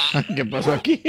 ¿Qué pasó aquí?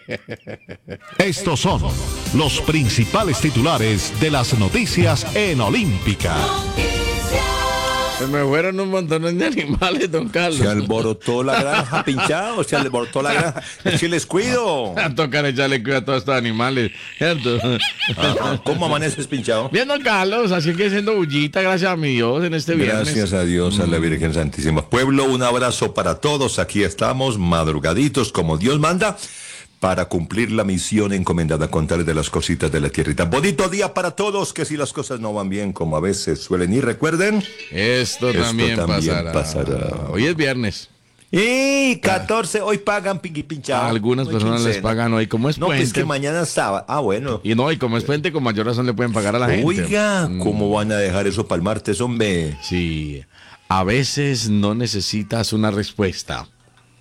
Estos son los principales titulares de las noticias en Olímpica. Se me fueron un montón de animales, don Carlos. Se alborotó la granja, pinchado, se alborotó la granja. Es que les cuido. A tocar echarle cuidado a todos estos animales, ¿cierto? Ajá. ¿Cómo amaneces, pinchado? Bien, don Carlos, así que siendo bullita, gracias a mi Dios, en este viernes. Gracias a Dios, a la Virgen Santísima. Pueblo, un abrazo para todos. Aquí estamos, madrugaditos, como Dios manda, para cumplir la misión encomendada, contarles de las cositas de la tierrita. Bonito día para todos, que si las cosas no van bien, como a veces suelen ir, recuerden, Esto también pasará. Hoy es viernes. Y 14, hoy pagan pinchado. A algunas personas les pagan hoy, como es No, puente. pues que mañana estaba. Ah, bueno. Y no, y como es puente, con mayor razón le pueden pagar a la gente. Oiga, ¿cómo van a dejar eso para el martes, hombre? Sí, a veces no necesitas una respuesta.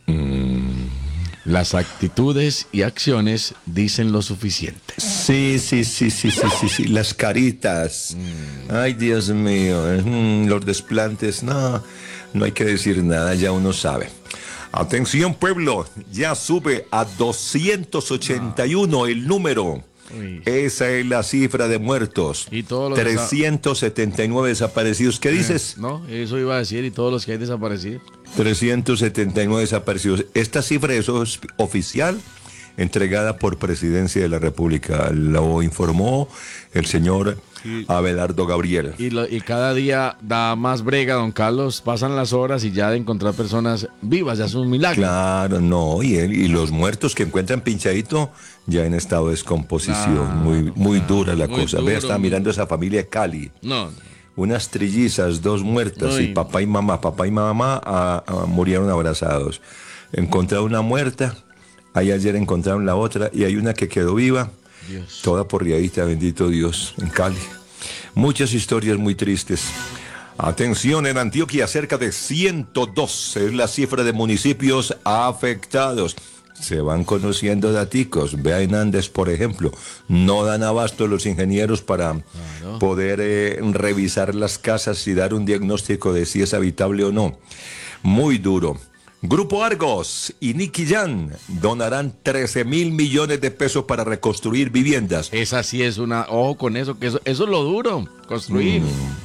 Las actitudes y acciones dicen lo suficiente. Sí. Las caritas. Ay, Dios mío. Los desplantes. No hay que decir nada, ya uno sabe. Atención, pueblo. Ya sube a 281 el número. Uy. Esa es la cifra de muertos. Y todos los 379 desaparecidos. ¿Qué dices? No, eso iba a decir, y todos los que hay desaparecidos. 379 desaparecidos. Esta cifra es oficial, entregada por Presidencia de la República. Lo informó el señor Abelardo Gabriel. Y cada día da más brega, don Carlos. Pasan las horas y ya de encontrar personas vivas ya es un milagro. Claro, no, y los muertos que encuentran pinchadito ya en estado de descomposición. Muy dura la muy cosa. duro. Vea, está mirando esa familia Cali. No. Unas trillizas, 2 muertas, Uy. y papá y mamá murieron abrazados. Encontraron una muerta, ahí ayer encontraron la otra, y hay una que quedó viva, Dios. toda porriadita, bendito Dios, en Cali. Muchas historias muy tristes. Atención, en Antioquia, cerca de 112 es la cifra de municipios afectados. Se van conociendo daticos. Vea en Andes, por ejemplo, no dan abasto los ingenieros para poder revisar las casas y dar un diagnóstico de si es habitable o no. Muy duro. Grupo Argos y Nicky Jan donarán 13.000 millones de pesos para reconstruir viviendas. Esa sí es una... Ojo con eso, que eso es lo duro, construir.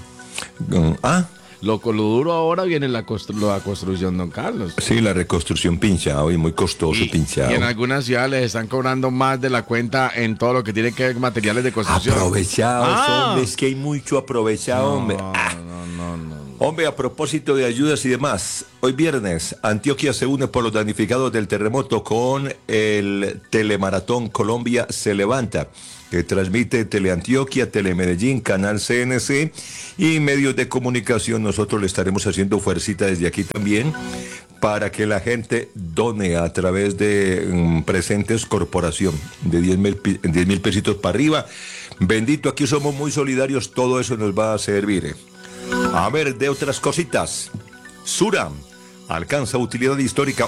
Lo duro ahora viene la construcción, don Carlos. Sí, la reconstrucción pinchado y muy costoso pinchado. Y en algunas ciudades les están cobrando más de la cuenta en todo lo que tiene que ver con materiales de construcción. Aprovechados, hombre, es que hay mucho aprovechado, hombre. No. Hombre, a propósito de ayudas y demás, hoy viernes, Antioquia se une por los damnificados del terremoto con el Telemaratón Colombia se levanta, que transmite Teleantioquia, Telemedellín, Canal CNC y medios de comunicación. Nosotros le estaremos haciendo fuercita desde aquí también para que la gente done a través de Presentes Corporación, de 10.000 pesitos para arriba. Bendito, aquí somos muy solidarios, todo eso nos va a servir. A ver, de otras cositas. Sura alcanza utilidad histórica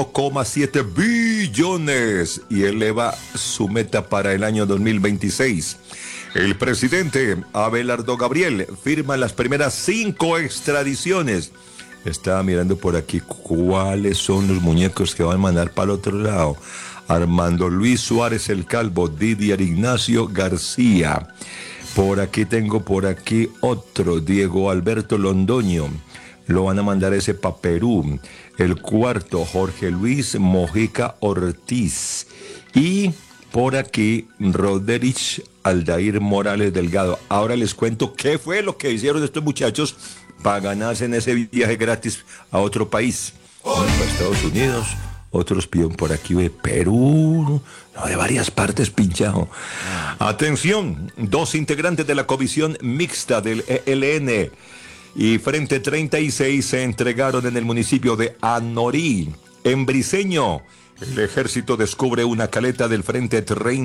1,7 billones y eleva su meta para el año 2026. El presidente Abelardo Gabriel firma las primeras 5 extradiciones. Estaba mirando por aquí cuáles son los muñecos que van a mandar para el otro lado. Armando Luis Suárez el Calvo, Didier Ignacio García. Por aquí tengo otro, Diego Alberto Londoño. Lo van a mandar ese para Perú. El cuarto, Jorge Luis Mojica Ortiz. Y por aquí, Roderich Aldair Morales Delgado. Ahora les cuento qué fue lo que hicieron estos muchachos para ganarse en ese viaje gratis a otro país. Uno para Estados Unidos, otros piden por aquí de Perú, no, de varias partes pinchado. Atención, 2 integrantes de la comisión mixta del ELN y Frente 36 se entregaron en el municipio de Anorí, en Briceño. El ejército descubre una caleta del Frente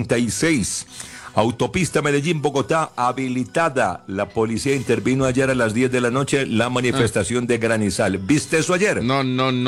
36. Autopista Medellín-Bogotá habilitada. La policía intervino ayer a las 10 de la noche la manifestación de Granizal. ¿Viste eso ayer? No,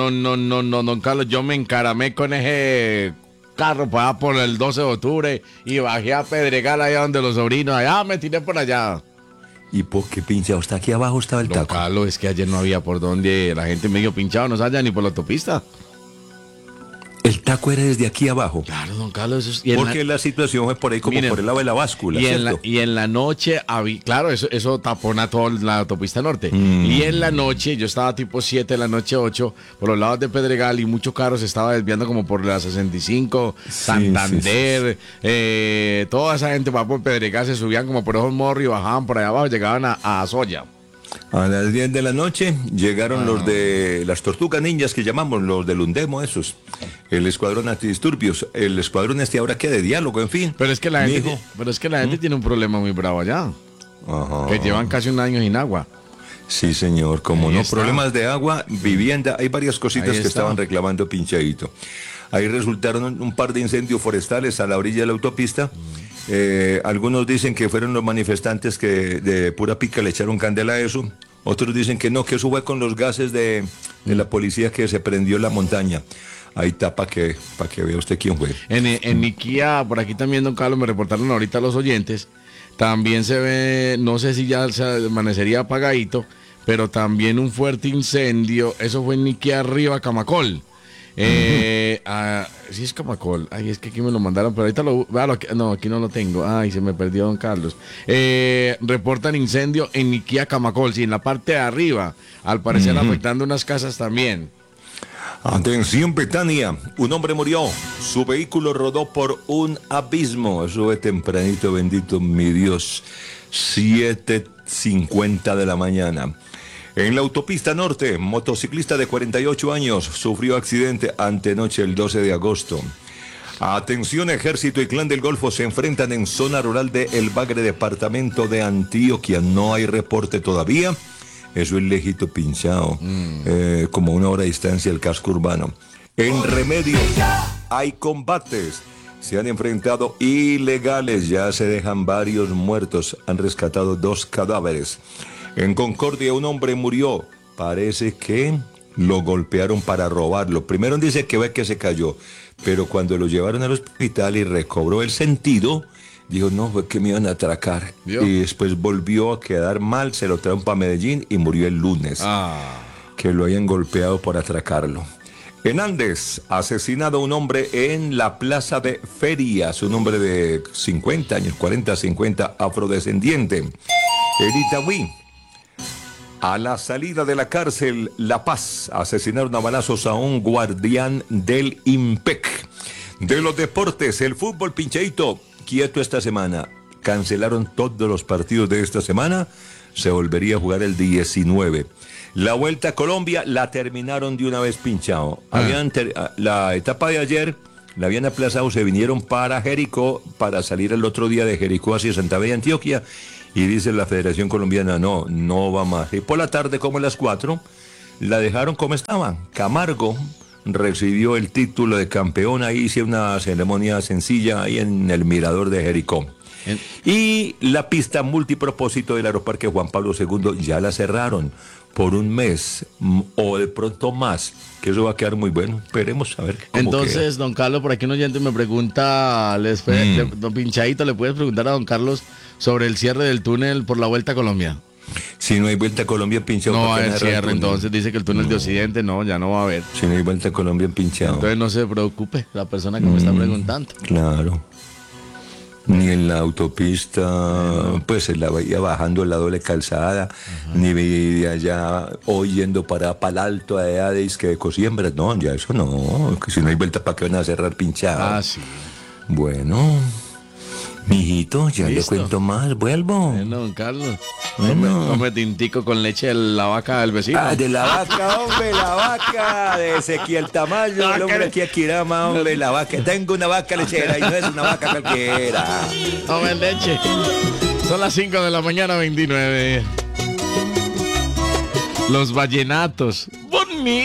don Carlos, yo me encaramé con ese carro para allá por el 12 de octubre y bajé a Pedregal allá donde los sobrinos, allá me tiré por allá. ¿Y por qué pinchado? ¿Está aquí abajo estaba el Don taco? Carlos, es que ayer no había por donde la gente medio pinchado, no salía ni por la autopista. El taco era desde aquí abajo. Claro, don Carlos. Eso es, Porque la situación fue por ahí, como miren, por el lado de la báscula, ¿cierto? y en la noche, claro, eso tapona toda la autopista norte. Y en la noche, yo estaba tipo 7 de la noche, 8, por los lados de Pedregal, y muchos carros se estaba desviando como por la 65, Santander, toda esa gente va por Pedregal, se subían como por esos morros y bajaban por allá abajo, llegaban a Soya. A las 10 de la noche llegaron los de las Tortugas Ninjas, que llamamos, los del Undemo, esos. El escuadrón antidisturbios, el escuadrón ahora que de diálogo, en fin. Pero es que la gente tiene un problema muy bravo allá. Ajá. Que llevan casi un año sin agua. Sí, señor, como Ahí no, está. problemas de agua, vivienda, hay varias cositas Ahí que está. estaban reclamando pinchadito. Ahí resultaron un par de incendios forestales a la orilla de la autopista. Algunos dicen que fueron los manifestantes que de pura pica le echaron candela a eso. Otros dicen que no, que eso fue con los gases de la policía que se prendió en la montaña. Ahí está para que vea usted quién fue. En Niquía, por aquí también, don Carlos, me reportaron ahorita los oyentes, también se ve, no sé si ya se amanecería apagadito, pero también un fuerte incendio, eso fue en Niquía arriba, Camacol. Sí es Camacol, ay, es que aquí me lo mandaron, pero ahorita no, aquí no lo tengo, ay, se me perdió don Carlos. Reportan incendio en Niquía, Camacol, sí, en la parte de arriba, al parecer afectando unas casas también. Atención, Betania, un hombre murió, su vehículo rodó por un abismo, eso fue tempranito, bendito mi Dios, 7:50 de la mañana. En la autopista norte, motociclista de 48 años sufrió accidente antenoche el 12 de agosto. Atención, Ejército y Clan del Golfo se enfrentan en zona rural de El Bagre, departamento de Antioquia. No hay reporte todavía. Eso es lejito pinchado, como 1 hora de distancia del casco urbano. En Remedios hay combates. Se han enfrentado ilegales, ya se dejan varios muertos. Han rescatado 2 cadáveres. En Concordia un hombre murió. Parece que lo golpearon para robarlo. Primero dice que ve que se cayó, pero cuando lo llevaron al hospital y recobró el sentido, dijo, no, fue que me iban a atracar. ¿Vio? Y después volvió a quedar mal, se lo trajeron para Medellín y murió el lunes. Que lo hayan golpeado por atracarlo. En Andes, asesinado un hombre en la plaza de Ferias, un hombre de 50 años, 40, 50, afrodescendiente. En Itagüí, a la salida de la cárcel La Paz, asesinaron a balazos a un guardián del IMPEC. De los deportes, el fútbol, pincheito, quieto esta semana. Cancelaron todos los partidos de esta semana. Se volvería a jugar el 19. La Vuelta a Colombia la terminaron de una vez pinchado. La etapa de ayer la habían aplazado, se vinieron para Jericó para salir el otro día de Jericó hacia Santa Fe, Antioquia. Y dice la Federación Colombiana, no va más. Y por la tarde, como a las 4, la dejaron como estaba. Camargo recibió el título de campeón. Ahí hice una ceremonia sencilla ahí en el mirador de Jericó. Y la pista multipropósito del Aeroparque Juan Pablo II ya la cerraron por un mes o de pronto más, que eso va a quedar muy bueno. Esperemos a ver cómo Entonces, queda. don Carlos, por aquí un oyente me pregunta, don Pinchadito, ¿le puedes preguntar a don Carlos sobre el cierre del túnel por la Vuelta a Colombia? Si no hay Vuelta a Colombia, pinchado. No va a ¿para qué haber narrar el cierre, túnel? entonces dice que el túnel de Occidente, no, ya no va a haber. Si no hay Vuelta a Colombia, pinchado. Entonces no se preocupe, la persona que me está preguntando. Claro. Ni en la autopista, pues se la veía bajando la doble calzada, ni veía allá hoy yendo para el alto allá de Isque de Cosiembra. No, ya eso no, que si no hay vuelta, ¿para qué van a cerrar pinchado? Ah, sí. Bueno, mijito, ya le Listo. cuento más, vuelvo. Bueno, don Carlos, Bueno. come tintico con leche de la vaca del vecino. Ah, de la vaca, hombre, la vaca de Ezequiel Tamayo, el hombre aquí a Kirama, hombre, la vaca. Tengo una vaca lechera y no es una vaca cualquiera. Tome leche. Son las 5 de la mañana, 29. Los vallenatos